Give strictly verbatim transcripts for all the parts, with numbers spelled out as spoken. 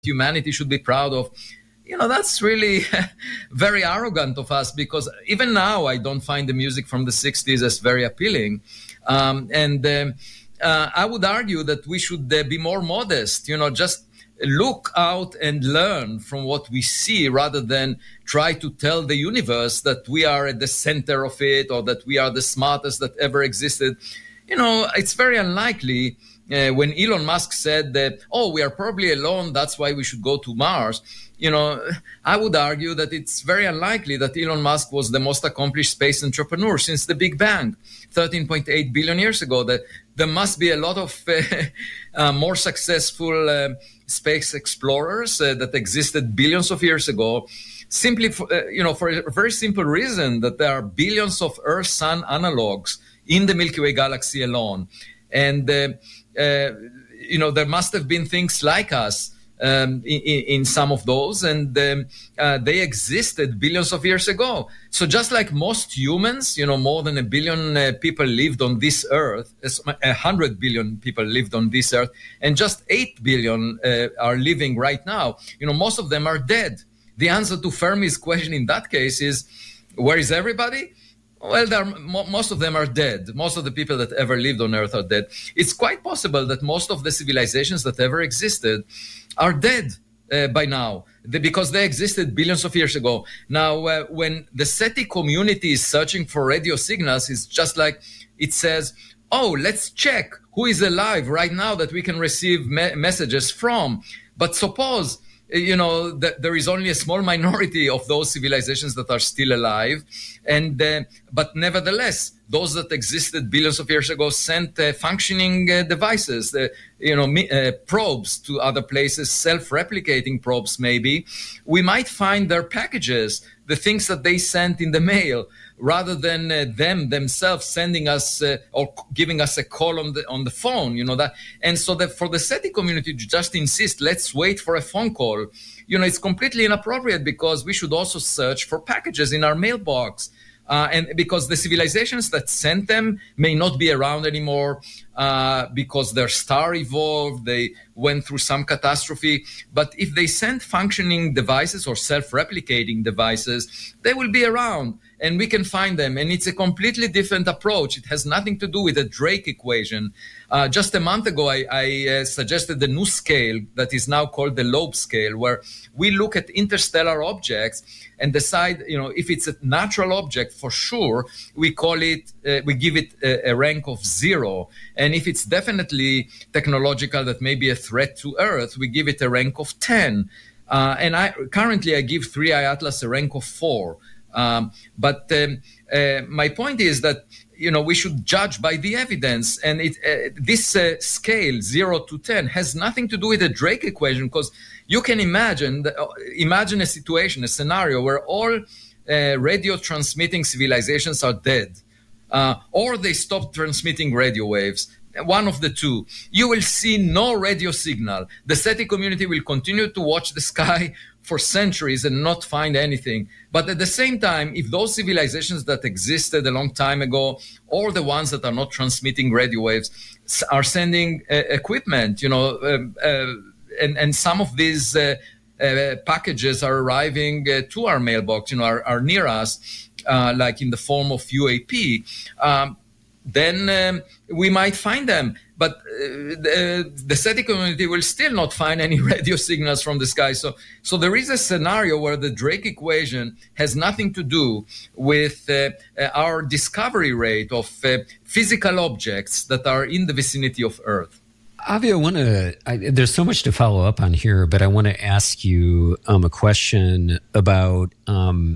humanity should be proud of. You know, that's really very arrogant of us, because even now I don't find the music from the sixties as very appealing. Um, and um, uh, I would argue that we should uh, be more modest, you know, just look out and learn from what we see rather than try to tell the universe that we are at the center of it or that we are the smartest that ever existed. You know, it's very unlikely. Uh, when Elon Musk said that, oh, we are probably alone, that's why we should go to Mars. You know, I would argue that it's very unlikely that Elon Musk was the most accomplished space entrepreneur since the Big Bang, thirteen point eight billion years ago. That there must be a lot of uh, uh, more successful uh, space explorers uh, that existed billions of years ago, simply for, uh, you know, for a very simple reason that there are billions of Earth-Sun analogs in the Milky Way galaxy alone. And, uh, uh, you know, there must have been things like us um, in, in some of those, and um, uh, they existed billions of years ago. So just like most humans, you know, more than a billion uh, people lived on this Earth, a hundred billion people lived on this Earth, and just eight billion uh, are living right now. You know, most of them are dead. The answer to Fermi's question in that case is, where is everybody? Well, there are, most of them are dead. Most of the people that ever lived on Earth are dead. It's quite possible that most of the civilizations that ever existed are dead uh, by now, because they existed billions of years ago. Now, uh, when the SETI community is searching for radio signals, it's just like it says, oh, let's check who is alive right now that we can receive me- messages from. But suppose, you know, that there is only a small minority of those civilizations that are still alive. And uh, but nevertheless, those that existed billions of years ago sent uh, functioning uh, devices, uh, you know, uh, probes to other places, self-replicating probes maybe. We might find their packages, the things that they sent in the mail, rather than uh, them themselves sending us uh, or giving us a call on the on the phone, you know that. And so that for the SETI community to just insist, let's wait for a phone call, you know, it's completely inappropriate, because we should also search for packages in our mailbox. Uh, and because the civilizations that sent them may not be around anymore uh, because their star evolved, they went through some catastrophe. But if they send functioning devices or self-replicating devices, they will be around and we can find them. And it's a completely different approach. It has nothing to do with the Drake equation. Uh, just a month ago, I, I uh, suggested the new scale that is now called the Loeb scale, where we look at interstellar objects and decide, you know, if it's a natural object, for sure, we call it, uh, we give it a, a rank of zero. And if it's definitely technological, that may be a threat to Earth, we give it a rank of ten. Uh, and I currently I give three I Atlas a rank of four. Um, but um, uh, my point is that, you know, we should judge by the evidence. And it, uh, this uh, scale, zero to ten, has nothing to do with the Drake equation, because you can imagine, the, uh, imagine a situation, a scenario where all uh, radio transmitting civilizations are dead, uh, or they stop transmitting radio waves. One of the two. You will see no radio signal. The SETI community will continue to watch the sky for centuries and not find anything. But at the same time, if those civilizations that existed a long time ago, or the ones that are not transmitting radio waves, are sending uh, equipment, you know, um, uh, and, and some of these uh, uh, packages are arriving uh, to our mailbox, you know, are, are near us, uh, like in the form of U A P, um, then um, we might find them. But uh, the, the SETI community will still not find any radio signals from the sky. So, so there is a scenario where the Drake equation has nothing to do with uh, our discovery rate of uh, physical objects that are in the vicinity of Earth. Avi, I want to, there's so much to follow up on here, but I want to ask you um, a question about um,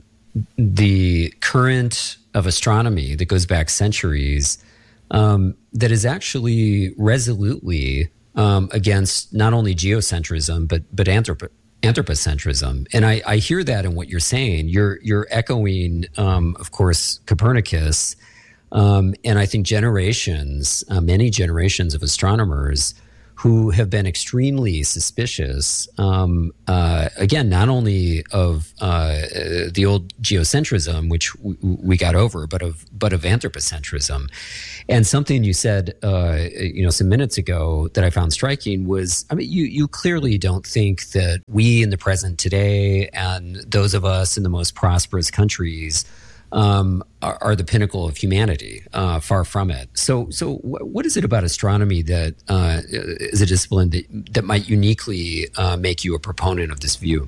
the current of astronomy that goes back centuries, um, that is actually resolutely um, against not only geocentrism but but anthrop- anthropocentrism. And I, I hear that in what you're saying. You're you're echoing, um, of course, Copernicus, um, and I think generations, uh, many generations of astronomers who have been extremely suspicious, um, uh, again, not only of uh, the old geocentrism, which w- we got over, but of but of anthropocentrism. And something you said, uh, you know, some minutes ago that I found striking was, I mean, you you clearly don't think that we in the present today and those of us in the most prosperous countries Um, are, are the pinnacle of humanity. Uh, far from it. So, so w- what is it about astronomy that uh, is a discipline that that might uniquely uh, make you a proponent of this view?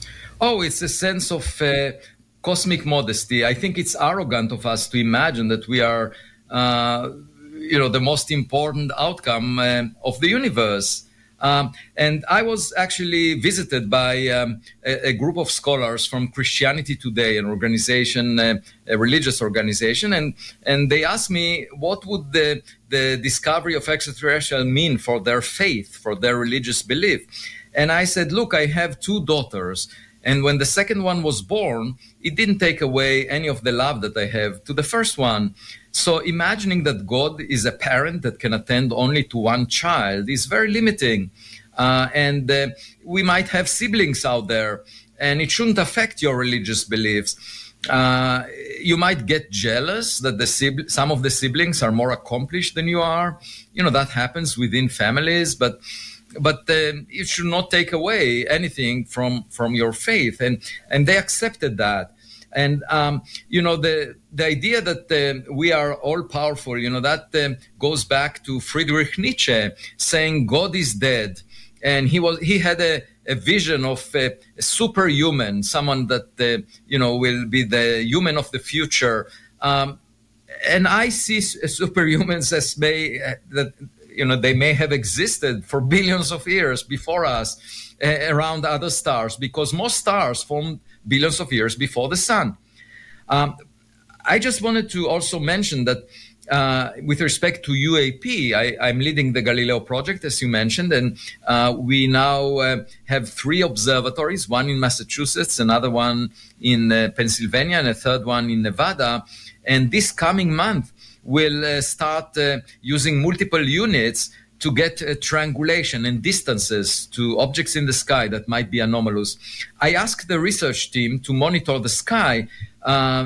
Oh, it's a sense of uh, cosmic modesty. I think it's arrogant of us to imagine that we are, uh, you know, the most important outcome uh, of the universe. Um, and I was actually visited by um, a, a group of scholars from Christianity Today, an organization, uh, a religious organization, and and they asked me what would the the discovery of extraterrestrial mean for their faith, for their religious belief. And I said, look, I have two daughters, and when the second one was born, it didn't take away any of the love that I have to the first one. So imagining that God is a parent that can attend only to one child is very limiting. Uh, and uh, we might have siblings out there, and it shouldn't affect your religious beliefs. Uh, you might get jealous that the sib- some of the siblings are more accomplished than you are. You know, that happens within families, but but uh, it should not take away anything from, from your faith. And, and they accepted that. And, um, you know, the the idea that uh, we are all powerful, you know, that uh, goes back to Friedrich Nietzsche saying God is dead. And he was he had a, a vision of a, a superhuman, someone that, uh, you know, will be the human of the future. Um, and I see superhumans as may, uh, that, you know, they may have existed for billions of years before us uh, around other stars, because most stars formed billions of years before the sun. Um, I just wanted to also mention that uh, with respect to U A P, I, I'm leading the Galileo project, as you mentioned, and uh, we now uh, have three observatories, one in Massachusetts, another one in uh, Pennsylvania, and a third one in Nevada. And this coming month, we'll uh, start uh, using multiple units to get uh, triangulation and distances to objects in the sky that might be anomalous. I asked the research team to monitor the sky uh, uh,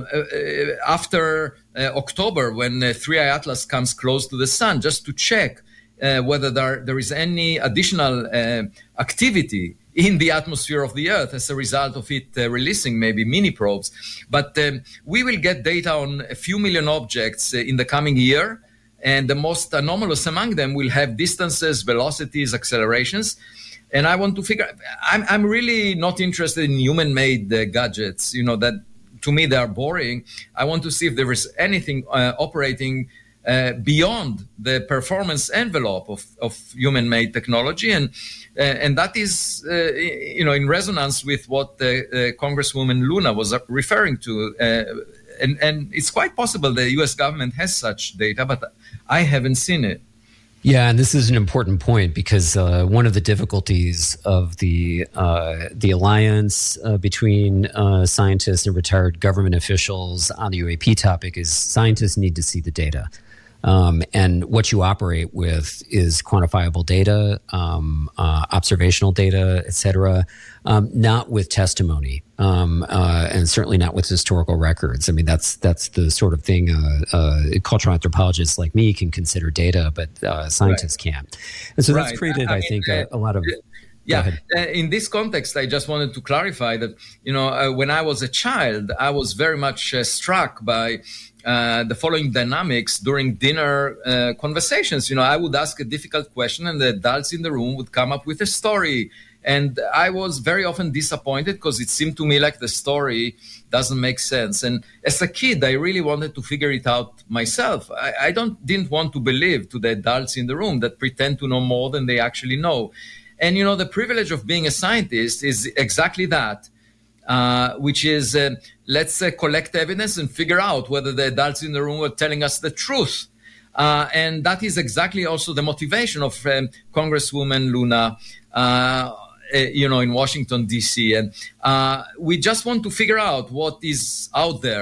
after uh, October, when uh, three I Atlas comes close to the sun, just to check uh, whether there, there is any additional uh, activity in the atmosphere of the Earth as a result of it uh, releasing maybe mini probes. But um, we will get data on a few million objects uh, in the coming year. And the most anomalous among them will have distances, velocities, accelerations. And I want to figure, I'm, I'm really not interested in human-made uh, gadgets, you know, that to me they are boring. I want to see if there is anything uh, operating uh, beyond the performance envelope of, of human-made technology. And uh, and that is, uh, you know, in resonance with what uh, uh, Congresswoman Luna was referring to. Uh, And, and it's quite possible the U S government has such data, but I haven't seen it. Yeah, and this is an important point, because uh, one of the difficulties of the uh, the alliance uh, between uh, scientists and retired government officials on the U A P topic is scientists need to see the data. Um, and what you operate with is quantifiable data, um, uh, observational data, et cetera, um, not with testimony, um, uh, and certainly not with historical records. I mean, that's that's the sort of thing uh, uh, cultural anthropologists like me can consider data, but uh, scientists right. can't. And so that's right. created, I, I mean, think, uh, a, a lot of... Yeah, uh, in this context, I just wanted to clarify that, you know, uh, when I was a child, I was very much uh, struck by uh, the following dynamics during dinner uh, conversations. You know, I would ask a difficult question and the adults in the room would come up with a story. And I was very often disappointed because it seemed to me like the story doesn't make sense. And as a kid, I really wanted to figure it out myself. I, I don't didn't want to believe to the adults in the room that pretend to know more than they actually know. And, you know, the privilege of being a scientist is exactly that, uh, which is uh, let's uh, collect evidence and figure out whether the adults in the room are telling us the truth. Uh, and that is exactly also the motivation of um, Congresswoman Luna, uh, you know, in Washington, D C. And uh, we just want to figure out what is out there.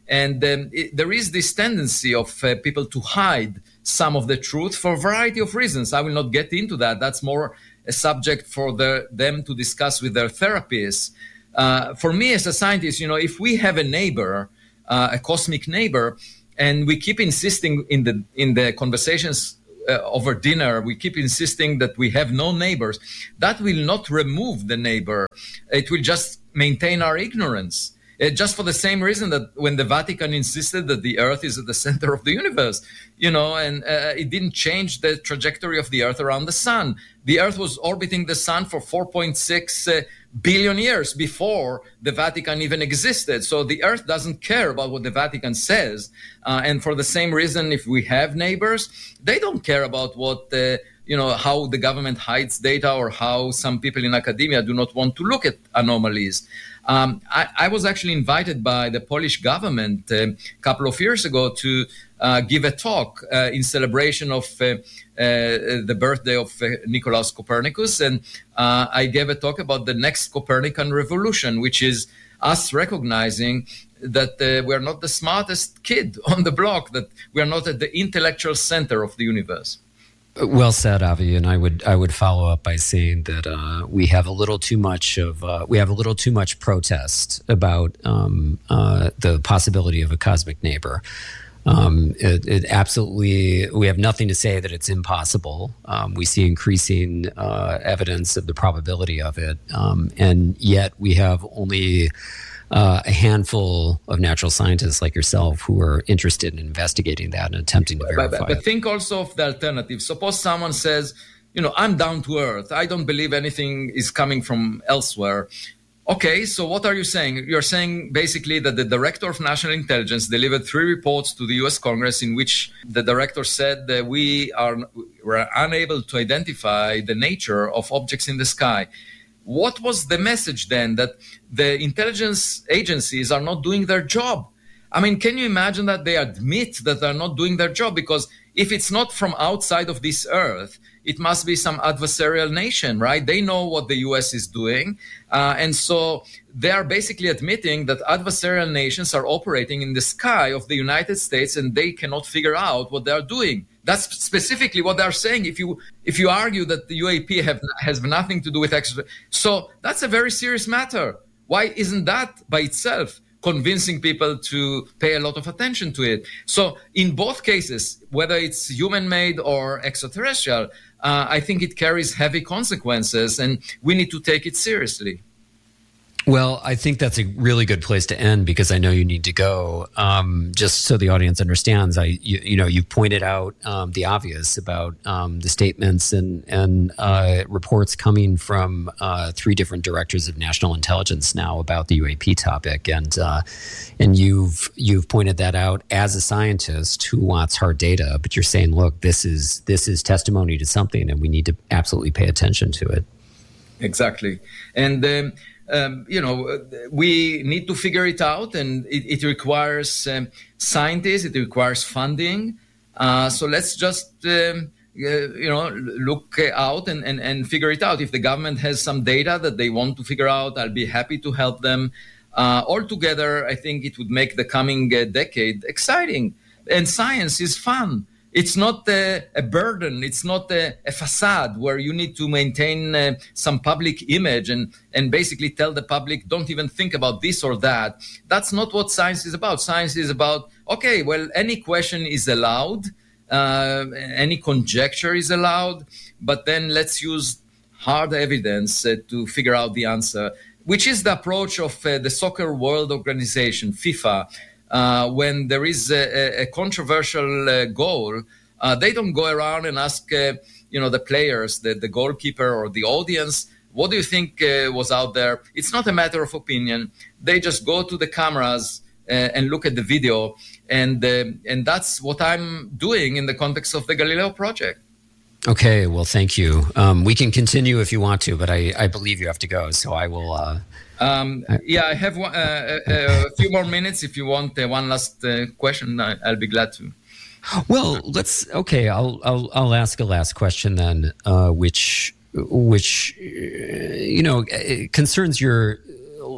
And um, it, there is this tendency of uh, people to hide some of the truth for a variety of reasons. I will not get into that. That's more a subject for the, them to discuss with their therapists. Uh, for me as a scientist, you know, if we have a neighbor, uh, a cosmic neighbor, and we keep insisting in the in the conversations uh, over dinner, we keep insisting that we have no neighbors, that will not remove the neighbor. It will just maintain our ignorance. Uh, just for the same reason that when the Vatican insisted that the Earth is at the center of the universe, you know, and uh, it didn't change the trajectory of the Earth around the sun. The Earth was orbiting the sun for four point six uh, billion years before the Vatican even existed. So the Earth doesn't care about what the Vatican says. Uh, and for the same reason, if we have neighbors, they don't care about what, uh, you know, how the government hides data or how some people in academia do not want to look at anomalies. Um, I, I was actually invited by the Polish government a uh, couple of years ago to uh, give a talk uh, in celebration of uh, uh, the birthday of uh, Nicolaus Copernicus. And uh, I gave a talk about the next Copernican revolution, which is us recognizing that uh, we're not the smartest kid on the block, that we're not at the intellectual center of the universe. Well said, Avi, and I would I would follow up by saying that uh, we have a little too much of uh, we have a little too much protest about um, uh, the possibility of a cosmic neighbor. Um, it, it absolutely, we have nothing to say that it's impossible. Um, we see increasing uh, evidence of the probability of it, um, and yet we have only Uh, a handful of natural scientists like yourself who are interested in investigating that and attempting to verify. But, but, but think also of the alternative. Suppose someone says, you know, I'm down to earth. I don't believe anything is coming from elsewhere. Okay, so what are you saying? You're saying basically that the Director of National Intelligence delivered three reports to the U S Congress in which the director said that we are were unable to identify the nature of objects in the sky. What was the message then? That the intelligence agencies are not doing their job? I mean, can you imagine that they admit that they're not doing their job? Because if it's not from outside of this earth, it must be some adversarial nation, right? They know what the U S is doing. Uh, and so they are basically admitting that adversarial nations are operating in the sky of the United States and they cannot figure out what they are doing. That's specifically what they're saying. If you if you argue that the U A P have, has nothing to do with extra, so that's a very serious matter. Why isn't that by itself convincing people to pay a lot of attention to it? So in both cases, whether it's human-made or extraterrestrial, uh, I think it carries heavy consequences, and we need to take it seriously. Well, I think that's a really good place to end because I know you need to go. Um, just so the audience understands, I you, you know you've pointed out um, the obvious about um, the statements and and uh, reports coming from uh, three different directors of national intelligence now about the U A P topic, and uh, and you've you've pointed that out as a scientist who wants hard data, but you're saying, look, this is this is testimony to something, and we need to absolutely pay attention to it. Exactly, and. Um, Um, you know, we need to figure it out, and it, it requires um, scientists, it requires funding. Uh, so let's just, um, uh, you know, look out and, and, and figure it out. If the government has some data that they want to figure out, I'll be happy to help them. Uh, altogether, I think it would make the coming uh, decade exciting. And science is fun. It's not a, a burden. It's not a, a facade where you need to maintain uh, some public image and, and basically tell the public, don't even think about this or that. That's not what science is about. Science is about, okay, well, any question is allowed. Uh, any conjecture is allowed. But then let's use hard evidence uh, to figure out the answer, which is the approach of uh, the Soccer World Organization, FIFA. Uh, when there is a, a controversial uh, goal, uh, they don't go around and ask, uh, you know, the players, the, the goalkeeper or the audience, what do you think uh, was out there? It's not a matter of opinion. They just go to the cameras uh, and look at the video. And, uh, and that's what I'm doing in the context of the Galileo project. Okay, well, thank you. Um, we can continue if you want to, but I, I believe you have to go, so I will... Uh... Um, yeah, I have one, uh, a, a few more minutes. If you want uh, one last uh, question, I, I'll be glad to. Well, let's. Okay, I'll I'll I'll ask a last question then, uh, which which uh, you know concerns your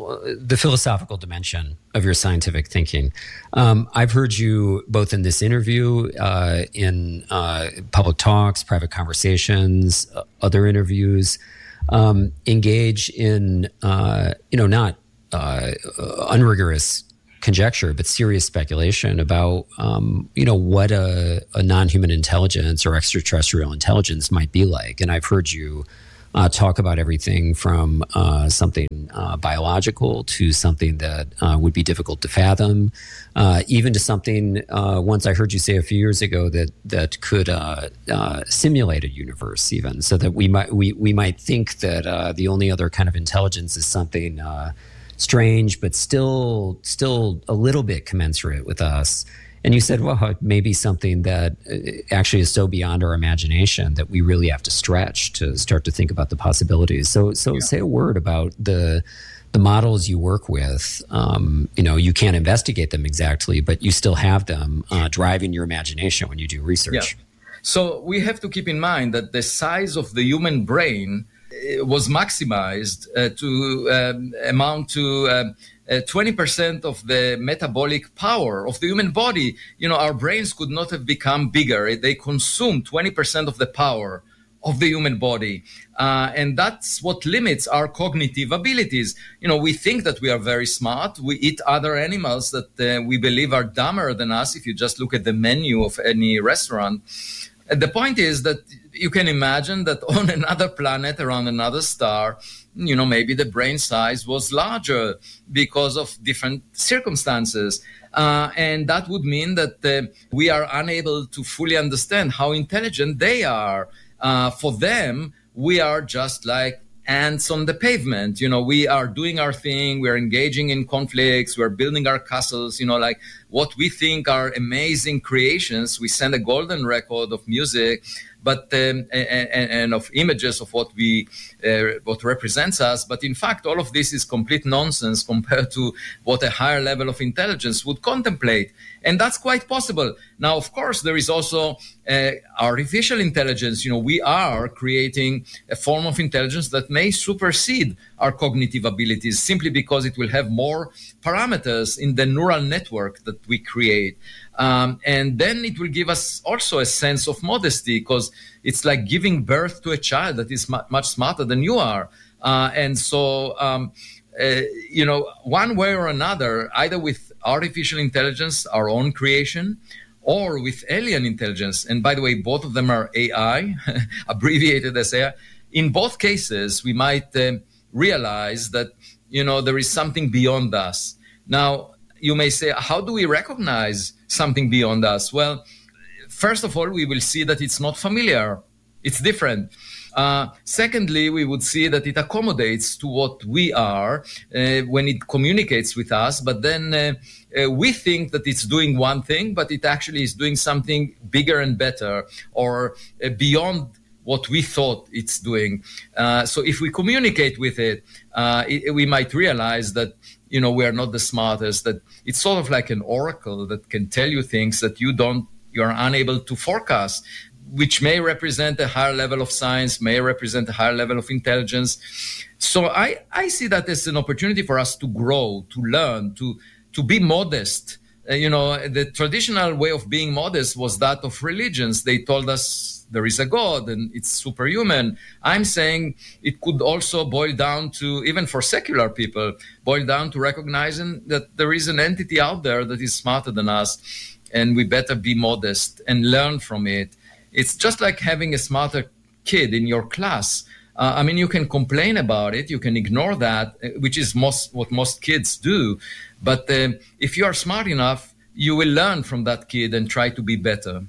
know, the philosophical dimension of your scientific thinking. Um, I've heard you both in this interview, uh, in uh, public talks, private conversations, uh, other interviews, um, engage in, uh, you know, not uh, unrigorous conjecture, but serious speculation about, um, you know, what a, a non-human intelligence or extraterrestrial intelligence might be like. And I've heard you Uh, talk about everything from uh, something uh, biological to something that uh, would be difficult to fathom, uh, even to something. Uh, once I heard you say a few years ago that that could uh, uh, simulate a universe, even so that we might we we might think that uh, the only other kind of intelligence is something uh, strange, but still still a little bit commensurate with us. And you said, well, it may be something that actually is so beyond our imagination that we really have to stretch to start to think about the possibilities. So, so yeah. Say a word about the the models you work with. Um, you know, you can't investigate them exactly, but you still have them uh, driving your imagination when you do research. Yeah. So we have to keep in mind that the size of the human brain was maximized uh, to um, amount to um, uh, twenty percent of the metabolic power of the human body. You know, our brains could not have become bigger. They consume twenty percent of the power of the human body. Uh, and that's what limits our cognitive abilities. You know, we think that we are very smart. We eat other animals that uh, we believe are dumber than us if you just look at the menu of any restaurant. And the point is that you can imagine that on another planet, around another star, you know, maybe the brain size was larger because of different circumstances. Uh, and that would mean that uh, we are unable to fully understand how intelligent they are. Uh, for them, we are just like ants on the pavement. You know, we are doing our thing. We are engaging in conflicts. We are building our castles. You know, like what we think are amazing creations. We send a golden record of music, but um, and, and of images of what we uh, what represents us. But in fact, all of this is complete nonsense compared to what a higher level of intelligence would contemplate. And that's quite possible. Now, of course, there is also uh, artificial intelligence. You know, we are creating a form of intelligence that may supersede our cognitive abilities simply because it will have more parameters in the neural network that we create. Um, and then it will give us also a sense of modesty because it's like giving birth to a child that is mu- much smarter than you are. Uh, and so, um, uh, you know, one way or another, either with artificial intelligence, our own creation, or with alien intelligence. And by the way, both of them are A I, abbreviated as A I. In both cases, we might uh, realize that, you know, there is something beyond us. Now, you may say, how do we recognize something beyond us? Well, first of all, we will see that it's not familiar. It's different. Uh, secondly, we would see that it accommodates to what we are uh, when it communicates with us. But then uh, uh, we think that it's doing one thing, but it actually is doing something bigger and better or uh, beyond what we thought it's doing. Uh, so if we communicate with it, uh, it, we might realize that, you know, we are not the smartest, that it's sort of like an oracle that can tell you things that you don't, you're unable to forecast, which may represent a higher level of science, may represent a higher level of intelligence. So I, I see that as an opportunity for us to grow, to learn, to, to be modest. Uh, you know, the traditional way of being modest was that of religions. They told us there is a God and it's superhuman. I'm saying it could also boil down to, even for secular people, boil down to recognizing that there is an entity out there that is smarter than us, and we better be modest and learn from it. It's just like having a smarter kid in your class. Uh, I mean, you can complain about it, you can ignore that, which is most what most kids do. But uh, if you are smart enough, you will learn from that kid and try to be better.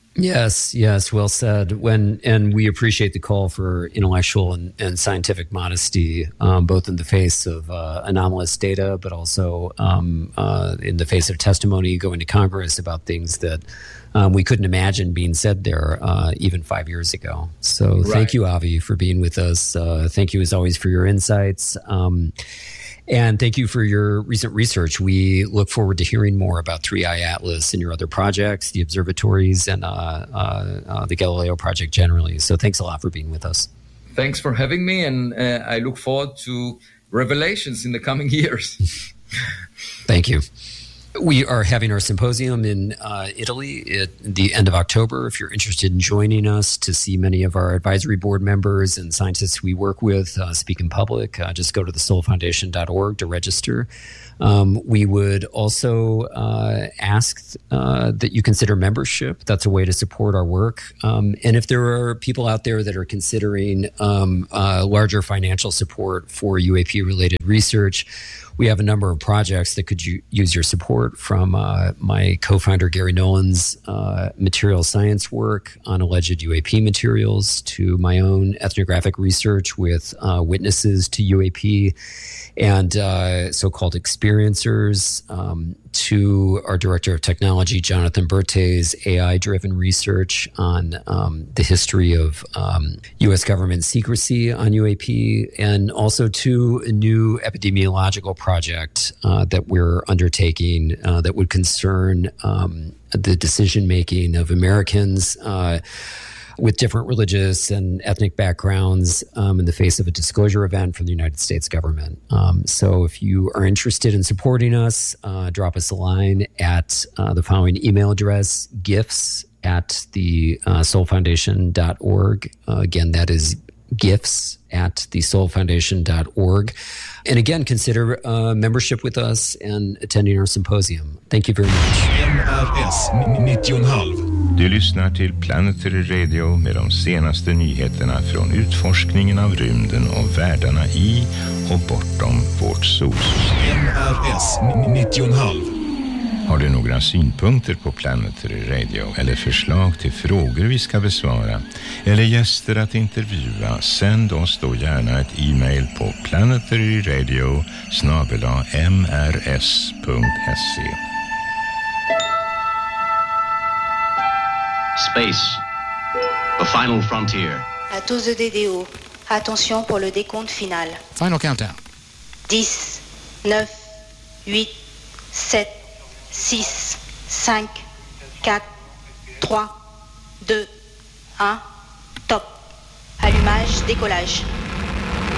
Yes, yes, well said. When and we appreciate the call for intellectual and, and scientific modesty, um, both in the face of uh, anomalous data, but also um, uh, in the face of testimony going to Congress about things that um, we couldn't imagine being said there uh, even five years ago. So right. Thank you, Avi, for being with us. Uh, thank you, as always, for your insights. Um, And thank you for your recent research. We look forward to hearing more about three I Atlas and your other projects, the observatories, and uh, uh, uh, the Galileo project generally. So thanks a lot for being with us. Thanks for having me, and uh, I look forward to revelations in the coming years. Thank you. We are having our symposium in uh, Italy at the end of October. If you're interested in joining us to see many of our advisory board members and scientists we work with uh, speak in public, uh, just go to the soul foundation dot org to register. Um, we would also uh, ask uh, that you consider membership. That's a way to support our work. Um, and if there are people out there that are considering um, uh, larger financial support for U A P-related research, we have a number of projects that could u- use your support, from uh, my co-founder Gary Nolan's uh, material science work on alleged U A P materials, to my own ethnographic research with uh, witnesses to U A P and uh, so-called experiencers, um, to our director of technology, Jonathan Berte's A I-driven research on um, the history of um, U S government secrecy on U A P, and also to a new epidemiological project uh, that we're undertaking uh, that would concern um, the decision-making of Americans uh, with different religious and ethnic backgrounds um, in the face of a disclosure event from the United States government. Um, so if you are interested in supporting us, uh, drop us a line at uh, the following email address, gifts at the uh, soul foundation dot org. Uh, again, that is gifts at the soul foundation dot org. And again, consider uh, membership with us and attending our symposium. Thank you very much. M R S nittio komma fem. Du lyssnar till Planetary Radio med de senaste nyheterna från utforskningen av rymden och världarna i och bortom vårt solsystem. M R S nittio komma fem. Har du några synpunkter på Planetary Radio eller förslag till frågor vi ska besvara eller gäster att intervjua, sänd oss då gärna ett e-mail på planetaryradio snabel-a m r s punkt se. Space, the final frontier. À tous de D D O, attention pour le décompte final. Final countdown. dix, neuf, huit, sept, six, cinq, quatre, trois, deux, un, top. Allumage, décollage.